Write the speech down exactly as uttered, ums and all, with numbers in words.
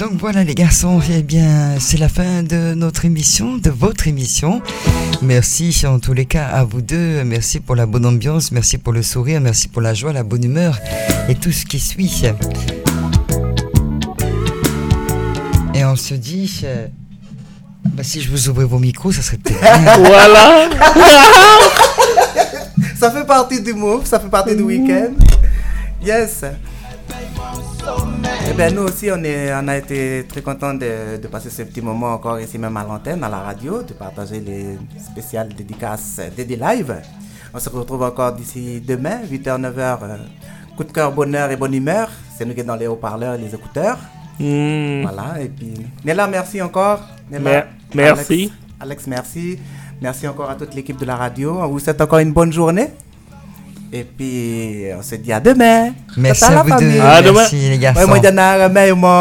Donc voilà les garçons, eh bien c'est la fin de notre émission, de votre émission. Merci en tous les cas à vous deux, merci pour la bonne ambiance, merci pour le sourire, merci pour la joie, la bonne humeur et tout ce qui suit. Et on se dit, euh, bah, si je vous ouvrais vos micros, ça serait peut-être bien. Voilà. Ça fait partie du move, ça fait partie du week-end. Yes. Eh bien, nous aussi, on, est, on a été très contents de, de passer ce petit moment encore ici même à l'antenne, à la radio, de partager les spéciales dédicaces Dédé Live. On se retrouve encore d'ici demain, huit heures, neuf heures. Euh, coup de cœur, bonheur et bonne humeur. C'est nous qui sommes dans les haut-parleurs et les écouteurs. Mm. Voilà, et puis... Néla, merci encore. Néla, Mer- merci. Alex, Alex, merci. Merci encore à toute l'équipe de la radio. On vous souhaite encore une bonne journée. Et puis, on se dit à demain. Merci à vous deux. À demain. Merci les garçons. Ouais, moi,